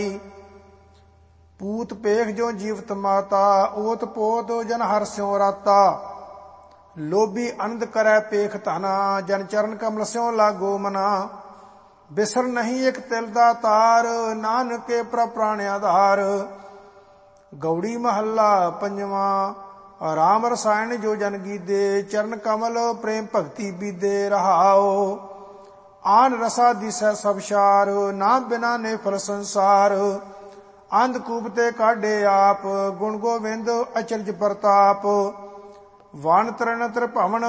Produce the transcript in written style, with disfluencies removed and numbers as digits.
ਪੂਤ ਪੇਖ ਜੋ ਜੀਵਤ ਮਾਤਾ, ਓਤ ਪੋਤ ਜਨ ਹਰ ਸਿਉ ਰਾਤਾ। ਲੋਭੀ ਅਨੰਦ ਕਰੈ ਪੇਖ ਧਨਾ, ਜਨ ਚਰਨ ਕਮਲ ਸਿਉ ਲਾਗੋ ਮਨਾ। ਬਿਸਰ ਨਹੀਂ ਇੱਕ ਤਿਲ ਦਾ ਤਾਰ, ਨਾਨਕ ਕੇ ਪ੍ਰਭ ਪ੍ਰਾਣ ਆਧਾਰ। ਗੌੜੀ ਮਹੱਲਾ ਪੰਜਵਾਂ। ਰਾਮ ਰਸਾਇਣ ਜੋ ਜਨ ਗੀਦੇ, ਚਰਨ ਕਮਲ ਪ੍ਰੇਮ ਭਗਤੀ ਬੀਦੇ ਰਹਾਓ। ਆਨ ਰਸਾ ਦਿਸੈ ਸਭ ਸਾਰ, ਨਾ ਬਿਨਾ ਨੇ ਫਲ ਸੰਸਾਰ। ਅੰਧਕੂਪ ਤੇ ਕਾਢੇ ਆਪ, ਗੁਣ ਗੋਬਿੰਦ ਅਚਰਜ ਪ੍ਰਤਾਪ। ਵਨ ਤ੍ਰਿਣਤਰ ਭਵਨ